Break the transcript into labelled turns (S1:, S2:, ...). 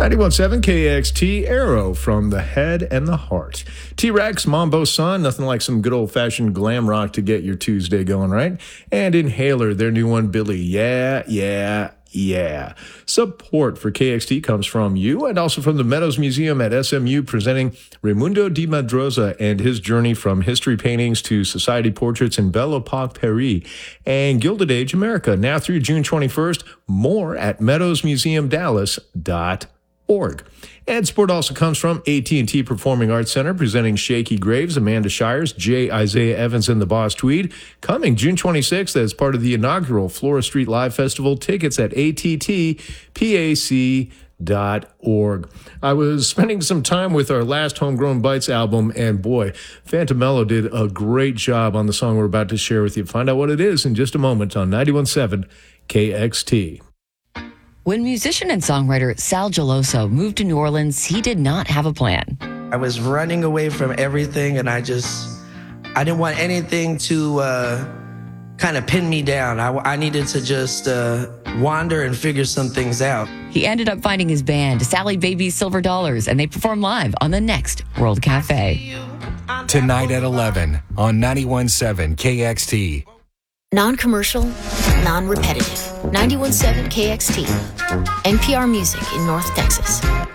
S1: 91.7 KXT, Arrow from the Head and the Heart. T-Rex, Mambo Son, nothing like some good old-fashioned glam rock to get your Tuesday going, right? And Inhaler, their new one, Billy. Yeah. Support for KXT comes from you and also from the Meadows Museum at SMU, presenting Raimundo de Madroza and his journey from history paintings to society portraits in Belle Epoque Paris and Gilded Age America. Now through June 21st, more at meadowsmuseumdallas.org. And support also comes from AT&T Performing Arts Center, presenting Shaky Graves, Amanda Shires, J. Isaiah Evans, and the Boss Tweed, coming June 26th as part of the inaugural Flora Street Live Festival. Tickets at attpac.org. I was spending some time with our last Homegrown Bites album, and boy, Phantom Mellow did a great job on the song we're about to share with you. Find out what it is in just a moment on 91.7 KXT.
S2: When musician and songwriter Sal Geloso moved to New Orleans, he did not have a plan.
S3: I was running away from everything, and I didn't want anything to kind of pin me down. I needed to just wander and figure some things out.
S2: He ended up finding his band, Sally Baby's Silver Dollars, and they performed live on the next World Cafe.
S4: Tonight at 11 on 91.7 KXT.
S5: Non-commercial, non-repetitive. 91.7 KXT. NPR Music in North Texas.